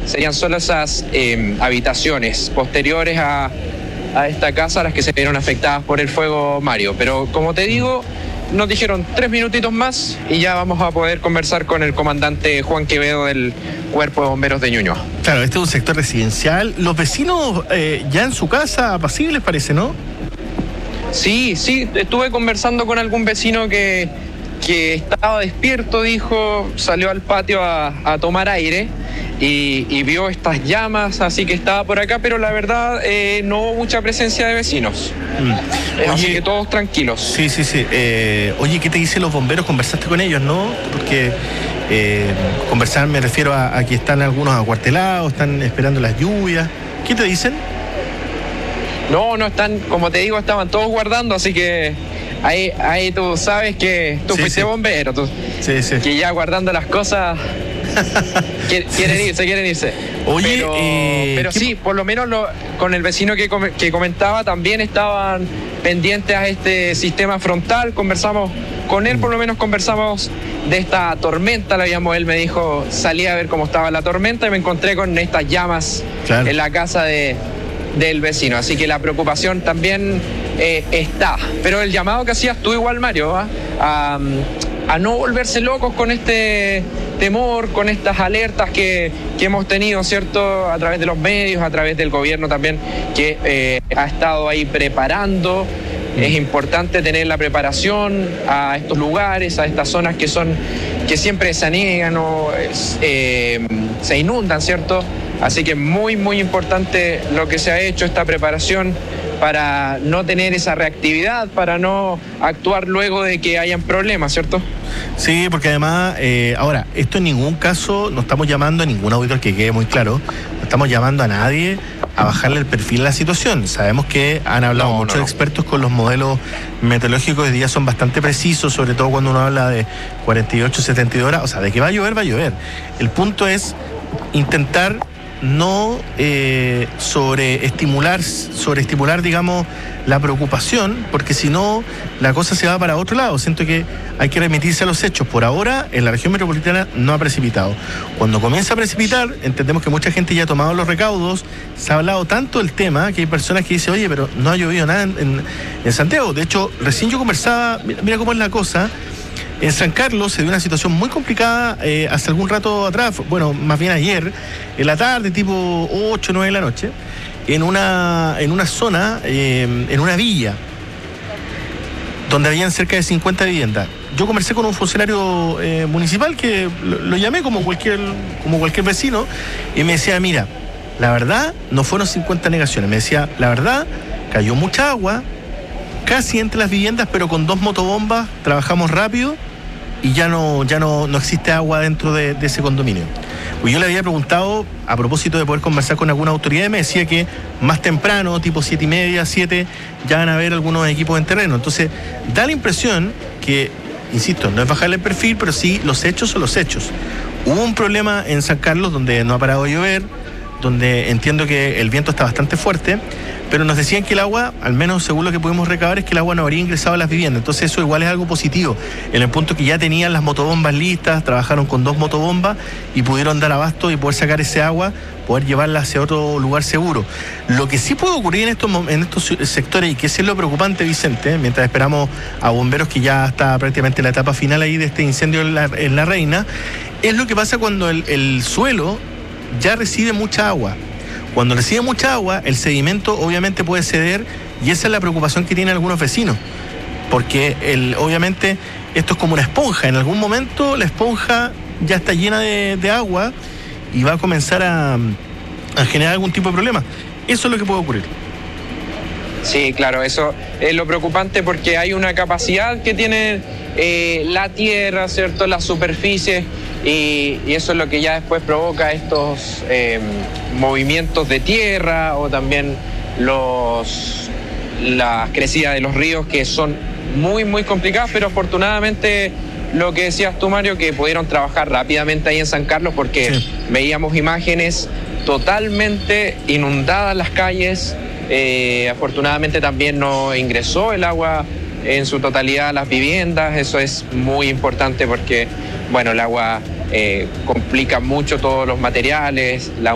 serían solo esas habitaciones posteriores a esta casa las que se vieron afectadas por el fuego, Mario. Pero como te digo, nos dijeron 3 minutitos más y ya vamos a poder conversar con el comandante Juan Quevedo del Cuerpo de Bomberos de Ñuñoa. Claro, este es un sector residencial. Los vecinos ya en su casa, apacibles parece, ¿no? Sí, estuve conversando con algún vecino que estaba despierto, dijo, salió al patio a tomar aire y vio estas llamas, así que estaba por acá, pero la verdad no hubo mucha presencia de vecinos. Así que todos tranquilos. Sí. Oye, ¿qué te dicen los bomberos? ¿Conversaste con ellos, no? Porque conversar me refiero a que están algunos acuartelados, están esperando las lluvias. ¿Qué te dicen? No están, como te digo, estaban todos guardando, así que ahí tú sabes que tú fuiste bombero, que ya guardando las cosas quieren irse. Oye, pero sí, por lo menos con el vecino que comentaba también estaban pendientes a este sistema frontal. Conversamos con él, por lo menos conversamos de esta tormenta, él me dijo, salí a ver cómo estaba la tormenta y me encontré con estas llamas en la casa del vecino, así que la preocupación también está, pero el llamado que hacías tú igual, Mario, a no volverse locos con este temor, con estas alertas que hemos tenido, ¿cierto?, a través de los medios, a través del gobierno también, que ha estado ahí preparando. Es importante tener la preparación a estos lugares, a estas zonas que siempre se aniegan o se inundan, ¿cierto? Así que muy importante lo que se ha hecho, esta preparación para no tener esa reactividad, para no actuar luego de que hayan problemas, ¿cierto? Sí, porque además, ahora, esto en ningún caso, no estamos llamando a ningún auditor, que quede muy claro, no estamos llamando a nadie a bajarle el perfil a la situación. Sabemos que han hablado muchos expertos con los modelos meteorológicos, hoy día son bastante precisos, sobre todo cuando uno habla de 48, 72 horas, o sea, de que va a llover, va a llover. El punto es intentar no sobreestimular, digamos, la preocupación, porque si no, la cosa se va para otro lado. Siento que hay que remitirse a los hechos. Por ahora, en la región metropolitana no ha precipitado. Cuando comienza a precipitar, entendemos que mucha gente ya ha tomado los recaudos, se ha hablado tanto del tema, que hay personas que dicen, oye, pero no ha llovido nada en Santiago. De hecho, recién yo conversaba, mira cómo es la cosa. En San Carlos se dio una situación muy complicada hace algún rato atrás, bueno, más bien ayer, en la tarde, tipo 8, 9 de la noche, en una zona, en una villa, donde habían cerca de 50 viviendas. Yo conversé con un funcionario municipal que lo llamé como cualquier vecino y me decía, mira, la verdad no fueron 50 negaciones, me decía, la verdad, cayó mucha agua, casi entre las viviendas, pero con 2 motobombas trabajamos rápido y ya no existe agua dentro de ese condominio. Pues yo le había preguntado, a propósito de poder conversar con alguna autoridad, y me decía que más temprano, tipo 7:30, 7, ya van a haber algunos equipos en terreno. Entonces, da la impresión que, insisto, no es bajarle el perfil, pero sí, los hechos son los hechos. Hubo un problema en San Carlos donde no ha parado de llover, donde entiendo que el viento está bastante fuerte, pero nos decían que el agua, al menos según lo que pudimos recabar, es que el agua no habría ingresado a las viviendas. Entonces eso igual es algo positivo, en el punto que ya tenían las motobombas listas, trabajaron con 2 motobombas y pudieron dar abasto y poder sacar ese agua, poder llevarla hacia otro lugar seguro. Lo que sí puede ocurrir en estos sectores, y que es lo preocupante, Vicente, mientras esperamos a bomberos, que ya está prácticamente en la etapa final ahí de este incendio en La Reina, es lo que pasa cuando el suelo ya recibe mucha agua. Cuando recibe mucha agua, el sedimento obviamente puede ceder, y esa es la preocupación que tienen algunos vecinos, porque obviamente esto es como una esponja. En algún momento la esponja ya está llena de agua y va a comenzar a generar algún tipo de problema. Eso es lo que puede ocurrir. Sí, claro, eso es lo preocupante, porque hay una capacidad que tiene la tierra, ¿cierto?, las superficies, y eso es lo que ya después provoca estos movimientos de tierra, o también las crecidas de los ríos, que son muy complicadas, pero afortunadamente lo que decías tú, Mario, que pudieron trabajar rápidamente ahí en San Carlos, porque veíamos imágenes totalmente inundadas las calles. Afortunadamente también no ingresó el agua en su totalidad a las viviendas. Eso es muy importante porque, bueno, el agua complica mucho todos los materiales, la